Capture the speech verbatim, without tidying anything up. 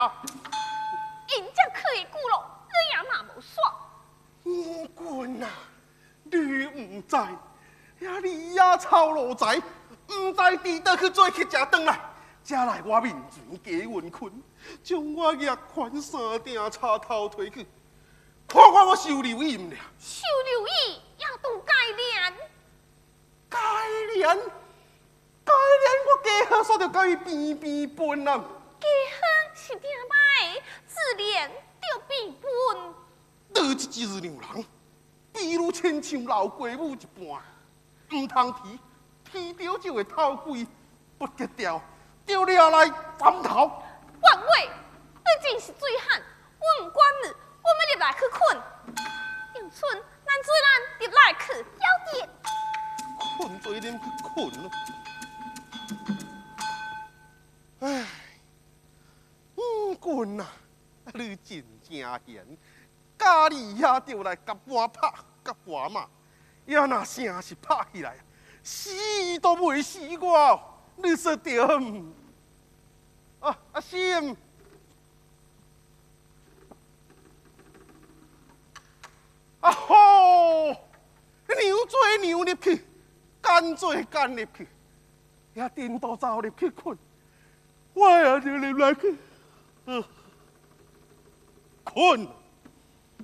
啊！ 人家可以久咯，你也嘛无煞。 五棍啊，你唔知，呀你呀操路仔，唔知伫倒去做去食顿来，才来我面前加温困，将我额款三顶插头推去，看看我受流饮了。 受留意也都改良， 改良，改良，我家好煞着甲伊变变笨啊！ 家乡是点歹，自然就变笨。 倒一只娘人，比如亲像老鸡母一般，唔通啼，啼着就会头鬼不结掉，着了来斩头。 万伟，你真是醉汉！我唔管你，我们入来去困。杨春，咱做咱入来去，要点。 困做恁去困咯。唉，五棍啊，你真正贤，家里也着来甲我拍，甲我骂，要若声是拍起来，死都袂死我。你说对唔？啊，阿心。啊吼！牛做牛入去，干做干入去，也颠倒走入去困，我也就入来去，呃，困。